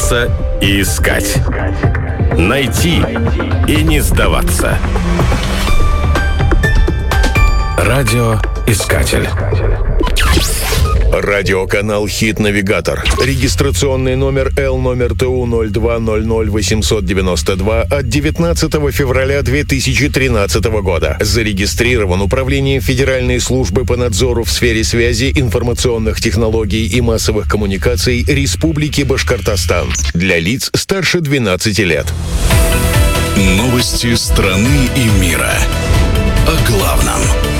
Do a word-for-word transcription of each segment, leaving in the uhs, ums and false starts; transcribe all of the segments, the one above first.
бояться и искать. Найти и не сдаваться. Радиоискатель. Радиоканал «Хит-навигатор». Регистрационный номер Л номер Т У ноль два ноль ноль восемьсот девяносто два от девятнадцатого февраля две тысячи тринадцатого года. Зарегистрирован Управлением Федеральной службы по надзору в сфере связи, информационных технологий и массовых коммуникаций Республики Башкортостан. Для лиц старше двенадцати лет. Новости страны и мира. О главном.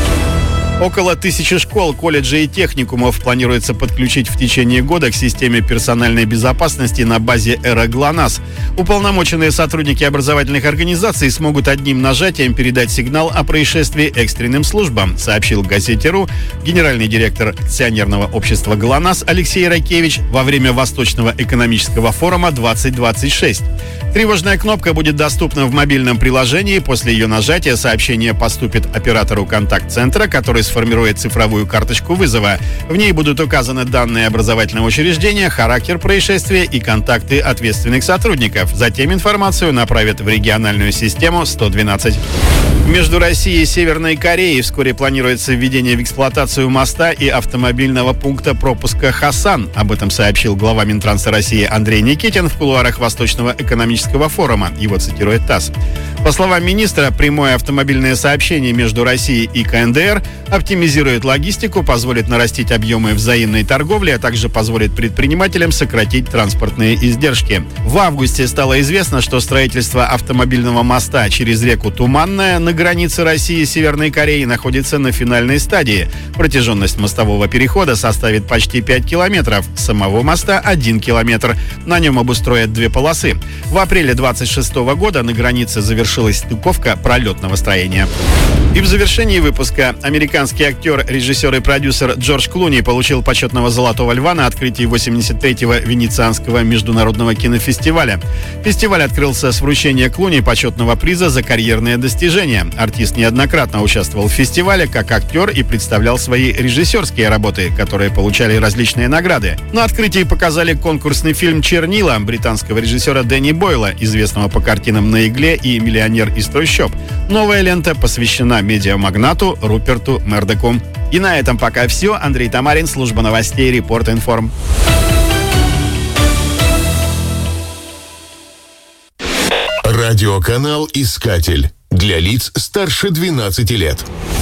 Около тысячи школ, колледжей и техникумов планируется подключить в течение года к системе персональной безопасности на базе Эра ГЛОНАСС. Уполномоченные сотрудники образовательных организаций смогут одним нажатием передать сигнал о происшествии экстренным службам, сообщил газете РУ генеральный директор акционерного общества ГЛОНАСС Алексей Ракевич во время Восточного экономического форума двадцать двадцать шесть. Тревожная кнопка будет доступна в мобильном приложении. После ее нажатия сообщение поступит оператору контакт-центра, который сформирует цифровую карточку вызова. В ней будут указаны данные образовательного учреждения, характер происшествия и контакты ответственных сотрудников. Затем информацию направят в региональную систему сто двенадцать. Между Россией и Северной Кореей вскоре планируется введение в эксплуатацию моста и автомобильного пункта пропуска Хасан. Об этом сообщил глава Минтранса России Андрей Никитин в кулуарах Восточного экономического форума. Его цитирует ТАСС. По словам министра, прямое автомобильное сообщение между Россией и Ка Эн Дэ Эр оптимизирует логистику, позволит нарастить объемы взаимной торговли, а также позволит предпринимателям сократить транспортные издержки. В августе стало известно, что строительство автомобильного моста через реку Туманная на границе России и Северной Кореи находится на финальной стадии. Протяженность мостового перехода составит почти пять километров, самого моста один километр. На нем обустроят две полосы. В апреле двадцать шестого года на границе завершилась стыковка пролетного строения. И в завершении выпуска американский актер, режиссер и продюсер Джордж Клуни получил почетного «Золотого льва» на открытии восемьдесят третьего Венецианского международного кинофестиваля. Фестиваль открылся с вручения Клуни почетного приза за карьерные достижения. Артист неоднократно участвовал в фестивале как актер и представлял свои режиссерские работы, которые получали различные награды. На открытии показали конкурсный фильм «Чернила» британского режиссера Дэнни Бойла, известного по картинам «На игле» и «Миллионер из трущоб». Новая лента посвящена медиамагнату Руперту Мердоку. И на этом пока все. Андрей Тамарин, служба новостей Репорт.Информ. Радиоканал «Искатель». Для лиц старше двенадцати лет.